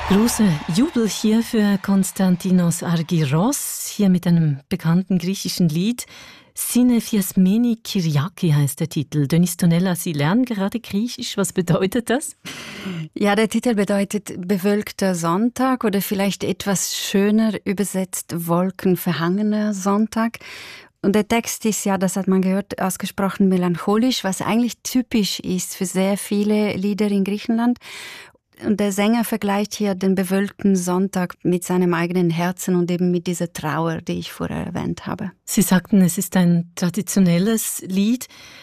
Großer Jubel hier für Konstantinos Argyros, hier mit einem bekannten griechischen Lied. Sine Fiasmeni Kyriaki heißt der Titel. Denise Tonella, Sie lernen gerade Griechisch. Was bedeutet das? Ja, der Titel bedeutet bewölkter Sonntag oder vielleicht etwas schöner übersetzt wolkenverhangener Sonntag. Und der Text ist ja, das hat man gehört, ausgesprochen melancholisch, was eigentlich typisch ist für sehr viele Lieder in Griechenland. Und der Sänger vergleicht hier den bewölkten Sonntag mit seinem eigenen Herzen und eben mit dieser Trauer, die ich vorher erwähnt habe. Sie sagten, es ist ein traditionelles Lied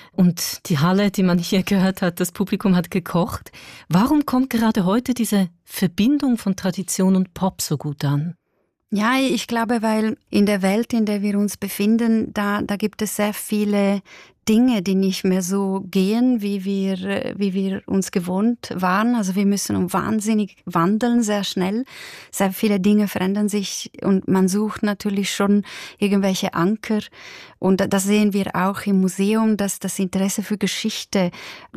und die Halle, die man hier gehört hat, das Publikum hat gekocht. Warum kommt gerade heute diese Verbindung von Tradition und Pop so gut an? Ja, ich glaube, weil in der Welt, in der wir uns befinden, da gibt es sehr viele Dinge, die nicht mehr so gehen, wie wir uns gewohnt waren. Also wir müssen wahnsinnig wandeln, sehr schnell. Sehr viele Dinge verändern sich und man sucht natürlich schon irgendwelche Anker. Und das sehen wir auch im Museum, dass das Interesse für Geschichte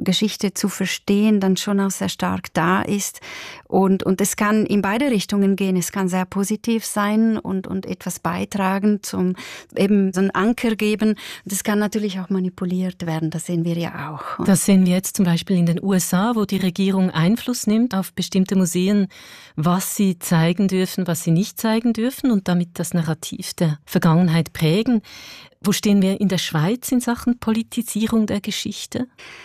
zu verstehen, dann schon auch sehr stark da ist. Und es kann in beide Richtungen gehen. Es kann sehr positiv sein und etwas beitragen, zum eben so einen Anker geben. Und es kann natürlich auch manipuliert werden, das sehen wir ja auch. Das sehen wir jetzt zum Beispiel in den USA, wo die Regierung Einfluss nimmt auf bestimmte Museen, was sie zeigen dürfen, was sie nicht zeigen dürfen und damit das Narrativ der Vergangenheit prägen. Wo stehen wir in der Schweiz in Sachen Politisierung der Geschichte?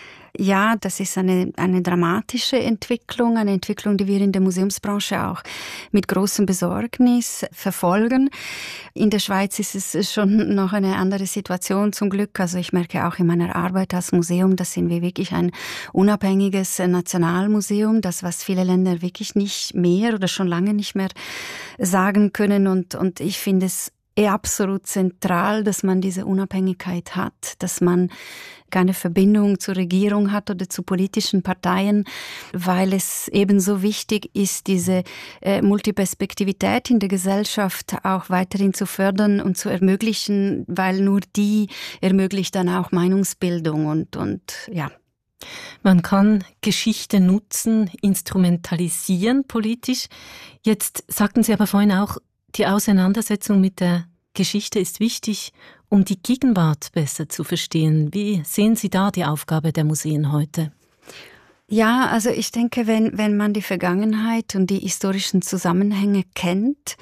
Ja, das ist eine dramatische Entwicklung, eine Entwicklung, die wir in der Museumsbranche auch mit großem Besorgnis verfolgen. In der Schweiz ist es schon noch eine andere Situation zum Glück. Also ich merke auch in meiner Arbeit als Museum, da sind wir wirklich ein unabhängiges Nationalmuseum, das was viele Länder wirklich nicht mehr oder schon lange nicht mehr sagen können. Und ich finde es absolut zentral, dass man diese Unabhängigkeit hat, dass man keine Verbindung zur Regierung hat oder zu politischen Parteien, weil es eben so wichtig ist, diese Multiperspektivität in der Gesellschaft auch weiterhin zu fördern und zu ermöglichen, weil nur die ermöglicht dann auch Meinungsbildung und ja. Man kann Geschichte nutzen, instrumentalisieren politisch. Jetzt sagten Sie aber vorhin auch, die Auseinandersetzung mit der Geschichte ist wichtig, um die Gegenwart besser zu verstehen. Wie sehen Sie da die Aufgabe der Museen heute? Ja, also ich denke, wenn man die Vergangenheit und die historischen Zusammenhänge kennt,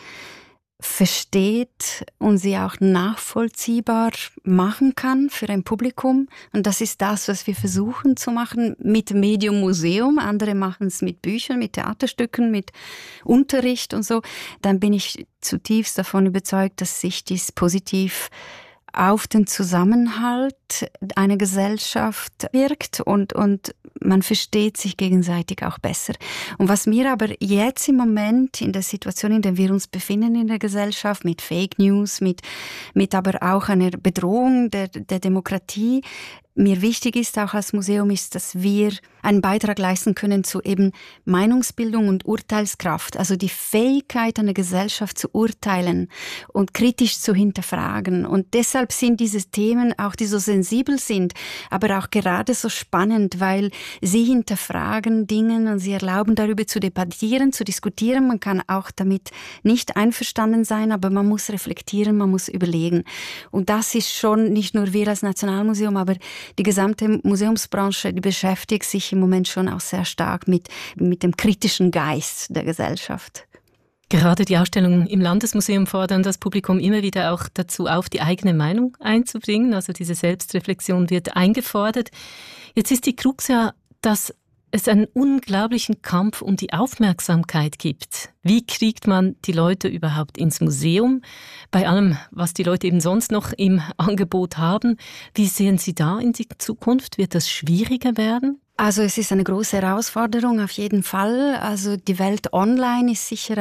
versteht und sie auch nachvollziehbar machen kann für ein Publikum. Und das ist das, was wir versuchen zu machen mit Medium Museum. Andere machen es mit Büchern, mit Theaterstücken, mit Unterricht und so. Dann bin ich zutiefst davon überzeugt, dass sich dies positiv auf den Zusammenhalt einer Gesellschaft wirkt und man versteht sich gegenseitig auch besser. Und was mir aber jetzt im Moment in der Situation, in der wir uns befinden in der Gesellschaft, mit Fake News, mit aber auch einer Bedrohung der Demokratie, mir wichtig ist, auch als Museum, ist, dass wir einen Beitrag leisten können zu eben Meinungsbildung und Urteilskraft, also die Fähigkeit einer Gesellschaft zu urteilen und kritisch zu hinterfragen. Und deshalb sind diese Themen, auch die so sensibel sind, aber auch gerade so spannend, weil sie hinterfragen Dinge und sie erlauben, darüber zu debattieren, zu diskutieren. Man kann auch damit nicht einverstanden sein, aber man muss reflektieren, man muss überlegen. Und das ist schon nicht nur wir als Nationalmuseum, aber die gesamte Museumsbranche, die beschäftigt sich im Moment schon auch sehr stark mit dem kritischen Geist der Gesellschaft. Gerade die Ausstellungen im Landesmuseum fordern das Publikum immer wieder auch dazu auf, die eigene Meinung einzubringen. Also diese Selbstreflexion wird eingefordert. Jetzt ist die Krux ja, dass es einen unglaublichen Kampf um die Aufmerksamkeit gibt. Wie kriegt man die Leute überhaupt ins Museum? Bei allem, was die Leute eben sonst noch im Angebot haben. Wie sehen Sie da in die Zukunft? Wird das schwieriger werden? Also es ist eine große Herausforderung auf jeden Fall. Also die Welt online ist sicher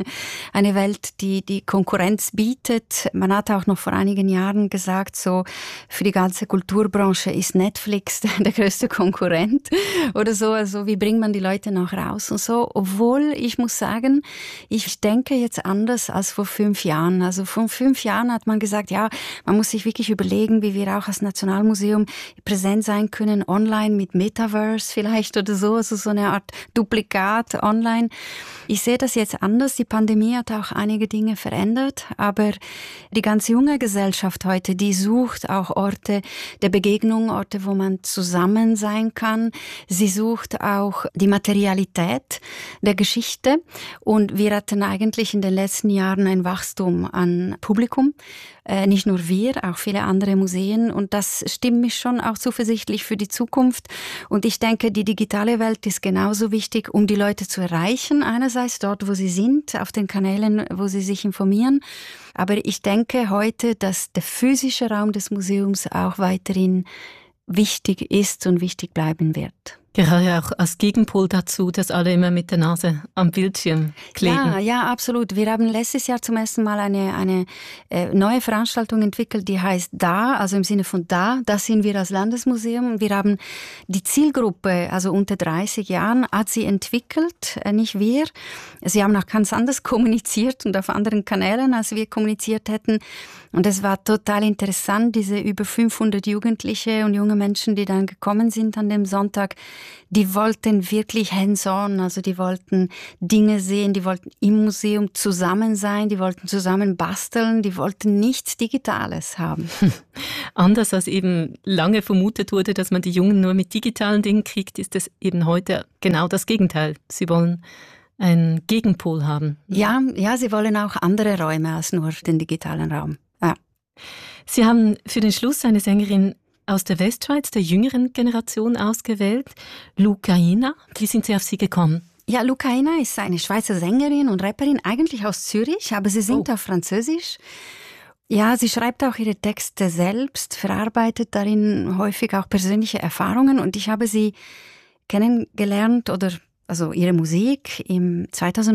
eine Welt, die Konkurrenz bietet. Man hat auch noch vor einigen Jahren gesagt, so für die ganze Kulturbranche ist Netflix der größte Konkurrent oder so. Also wie bringt man die Leute noch raus und so. Obwohl ich muss sagen, ich denke jetzt anders als vor 5 Jahren. Also vor 5 Jahren hat man gesagt, ja, man muss sich wirklich überlegen, wie wir auch als Nationalmuseum präsent sein können online mit Metaverse Metaverse vielleicht oder so, also so eine Art Duplikat online. Ich sehe das jetzt anders. Die Pandemie hat auch einige Dinge verändert, aber die ganz junge Gesellschaft heute, die sucht auch Orte der Begegnung, Orte, wo man zusammen sein kann. Sie sucht auch die Materialität der Geschichte und wir hatten eigentlich in den letzten Jahren ein Wachstum an Publikum. Nicht nur wir, auch viele andere Museen und das stimmt mich schon auch zuversichtlich für die Zukunft und ich denke, die digitale Welt ist genauso wichtig, um die Leute zu erreichen, einerseits dort, wo sie sind, auf den Kanälen, wo sie sich informieren, aber ich denke heute, dass der physische Raum des Museums auch weiterhin wichtig ist und wichtig bleiben wird. Gerade auch als Gegenpol dazu, dass alle immer mit der Nase am Bildschirm kleben. Ja, absolut. Wir haben letztes Jahr zum ersten Mal eine neue Veranstaltung entwickelt, die heißt DA, also im Sinne von da sind wir als Landesmuseum. Wir haben die Zielgruppe, also unter 30 Jahren, hat sie entwickelt, nicht wir. Sie haben auch ganz anders kommuniziert und auf anderen Kanälen, als wir kommuniziert hätten. Und es war total interessant, diese über 500 Jugendliche und junge Menschen, die dann gekommen sind an dem Sonntag, die wollten wirklich hands-on, also die wollten Dinge sehen, die wollten im Museum zusammen sein, die wollten zusammen basteln, die wollten nichts Digitales haben. Anders als eben lange vermutet wurde, dass man die Jungen nur mit digitalen Dingen kriegt, ist es eben heute genau das Gegenteil. Sie wollen einen Gegenpol haben. Ja, sie wollen auch andere Räume als nur den digitalen Raum. Ja. Sie haben für den Schluss eine Sängerin aus der Westschweiz, der jüngeren Generation, ausgewählt, Lucaina. Wie sind Sie auf sie gekommen? Ja, Lucaina ist eine Schweizer Sängerin und Rapperin, eigentlich aus Zürich, aber sie singt auf Französisch. Ja, sie schreibt auch ihre Texte selbst, verarbeitet darin häufig auch persönliche Erfahrungen und ich habe sie kennengelernt also ihre Musik im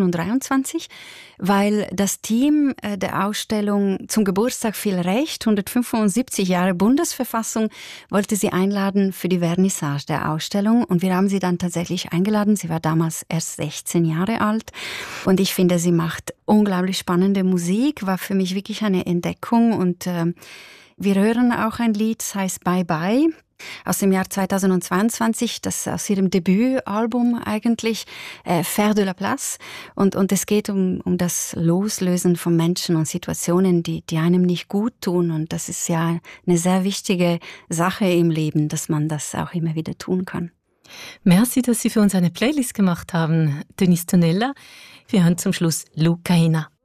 2023, weil das Team der Ausstellung zum Geburtstag viel Recht, 175 Jahre Bundesverfassung, wollte sie einladen für die Vernissage der Ausstellung und wir haben sie dann tatsächlich eingeladen. Sie war damals erst 16 Jahre alt und ich finde, sie macht unglaublich spannende Musik, war für mich wirklich eine Entdeckung und wir hören auch ein Lied, das heißt Bye Bye. Aus dem Jahr 2022, das aus ihrem Debütalbum eigentlich, Faire de la Place. Und es geht um das Loslösen von Menschen und Situationen, die einem nicht gut tun. Und das ist ja eine sehr wichtige Sache im Leben, dass man das auch immer wieder tun kann. Merci, dass Sie für uns eine Playlist gemacht haben, Denise Tonella. Wir hören zum Schluss Lucaina.